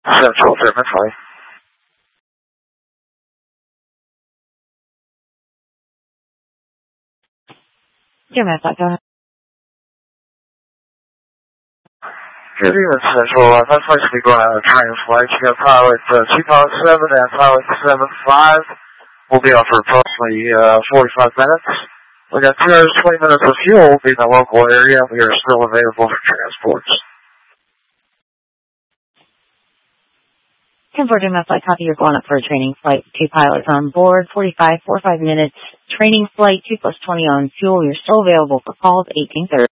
Central Fairmont High. Fairmont, go ahead. Good evening, Central. That's supposed to be going on a training flight. You got pilot 257 and pilot 75. We'll be on for approximately 45 minutes. We got 2 hours, 20 minutes of fuel. We'll be in the local area. We are still available for transports. Converting my flight copy, you're going up for a training flight. 2 pilots on board, 45 minutes. Training flight, 2 plus 20 on fuel. You're still available for calls 1830.